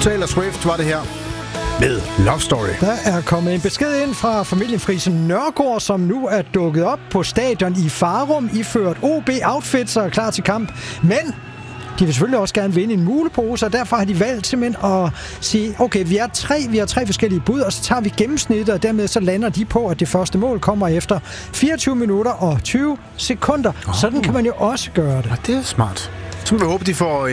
Taylor Swift var det her med Love Story. Der er kommet en besked ind fra familien Friesen Nørgaard, som nu er dukket op på stadion i Farum, iført OB-outfits og er klar til kamp. Men de vil selvfølgelig også gerne vinde en mulepose, og derfor har de valgt simpelthen at sige, okay, vi har tre forskellige bud, og så tager vi gennemsnittet, og dermed så lander de på, at det første mål kommer efter 24 minutter og 20 sekunder. Sådan kan man jo også gøre det. Ja, det er smart. Så må vi håbe, de får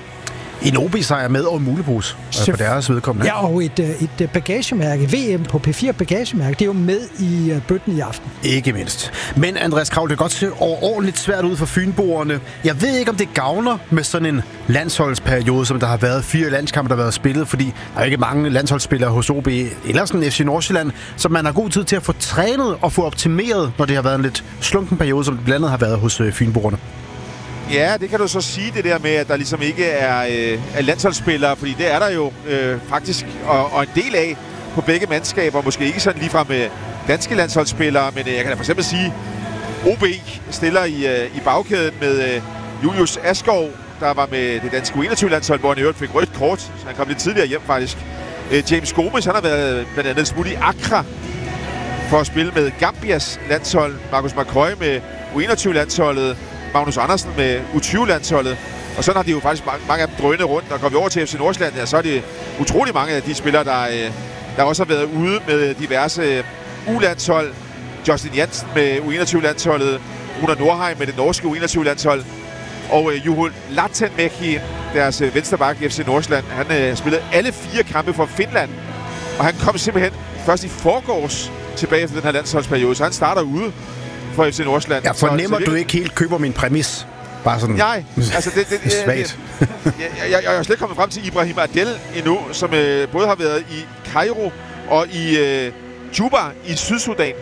en OB-sejr med og en mulepose for deres vedkommende. Ja, og et bagagemærke, VM på P4 bagagemærke, det er jo med i bøtten i aften. Ikke mindst. Men Andreas Kraul, det kan godt se overordentligt svært ud for fynboerne. Jeg ved ikke, om det gavner med sådan en landsholdsperiode, som der har været 4 landskampe, der har været spillet, fordi der er ikke mange landsholdsspillere hos OB eller sådan FC Nordsjælland, så man har god tid til at få trænet og få optimeret, når det har været en lidt slunken periode, som det blandt andet har været hos fynboerne. Ja, det kan du så sige, det der med, at der ligesom ikke er landsholdsspillere, fordi det er der jo faktisk, og en del af på begge mandskaber, måske ikke sådan ligefrem med danske landsholdsspillere, men jeg kan da for eksempel sige, OB stiller i bagkæden med Julius Askov, der var med det danske U21-landshold, hvor han i øvrigt fik rødt kort, så han kom lidt tidligere hjem faktisk. James Gomes, han har været blandt andet smut i Accra for at spille med Gambias landshold, Marcus McCoy med U21-landsholdet, Magnus Andersen med U20-landsholdet. Og sådan har de jo faktisk mange af dem drønet rundt. Og går vi over til FC Nordsjælland, ja, så er det utrolig mange af de spillere, der også har været ude med diverse U-landshold. Justin Jansen med U21-landsholdet. Runar Nordheim med det norske U21-landshold. Og Juho Latinmäki, deres venstreback i FC Nordsjælland, han spillede alle 4 kampe for Finland. Og han kom simpelthen først i forgårs tilbage efter den her landsholdsperiode. Så han starter ude for FC Nordsjælland. Jeg fornemmer, du ikke helt køber min præmis. Bare sådan. Nej, altså det svagt. Jeg er slet kommet frem til Ibrahim Adel endnu, som både har været i Cairo og i Juba i Sydsudan.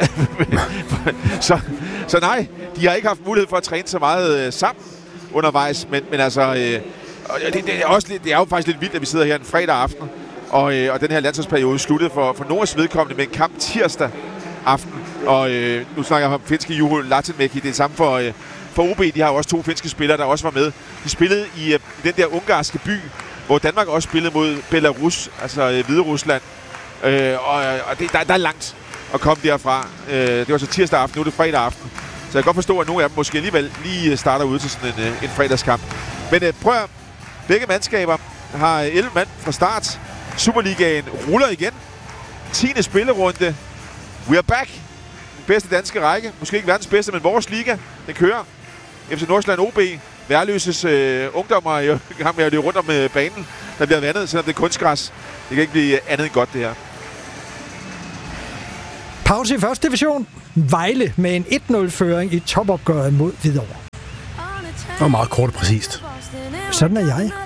så nej, de har ikke haft mulighed for at træne så meget sammen undervejs, men altså det er jo faktisk lidt vildt, at vi sidder her en fredag aften, og den her landsholdsperiode sluttede for Norges vedkommende med en kamp tirsdag aften. Og nu snakker jeg om finske Juho Latinmäki. Det er det samme for OB. De har jo også 2 finske spillere, der også var med. De spillede i den der ungarske by, hvor Danmark også spillede mod Belarus, altså Hviderusland. Og der er langt at komme derfra. Det var så tirsdag aften, nu er det fredag aften. Så jeg kan godt forstå, at nogle af dem måske alligevel lige starter ud til sådan en fredagskamp. Men prøv at begge mandskaber har 11 mand fra start. Superligaen ruller igen. 10. spillerunde. We are back. Den bedste danske række. Måske ikke verdens bedste, men vores liga. Den kører. FC Nordsjælland OB. Værløses ungdommer i gang med at løbe rundt om banen. Der bliver vandet, selvom det er kunstgræs. Det kan ikke blive andet end godt, det her. Pause i første division. Vejle med en 1-0-føring i topopgøret mod Hvidovre. Det var meget kort og præcist. Sådan er jeg.